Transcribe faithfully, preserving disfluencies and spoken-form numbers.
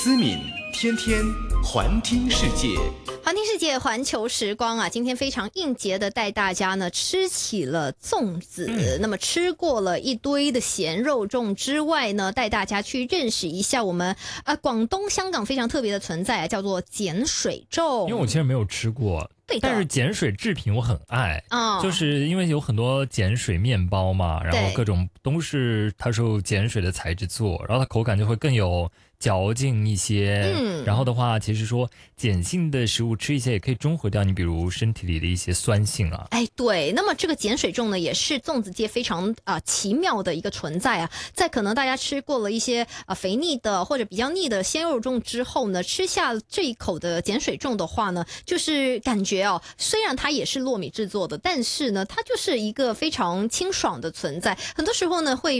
思敏，天天环听世界。 环听世界，环球时光啊！今天非常应节的带大家呢吃起了粽子、嗯，那么吃过了一堆的咸肉粽之外呢，带大家去认识一下我们啊广东、香港非常特别的存在啊，叫做碱水粽。 因为我其实没有吃过。 对， 但是碱水制品我很爱、 哦、 就是因为有很多碱水面包嘛，然后各种都是它是用碱水的材质做，然后它口感就会更有嚼劲一些、嗯、然后的话其实说碱性的食物吃一些也可以中和掉你比如身体里的一些酸性啊。 哎，对，那么这个碱水粽呢也是粽子界非常啊、呃、奇妙的一个存在啊，在可能大家吃过了一些啊、呃、肥腻的或者比较腻的鲜肉粽之后呢，吃下这一口的碱水粽的话呢，就是感觉哦，虽然它也是糯米制作的，但是呢它就是一个非常清爽的存在，很多时候呢会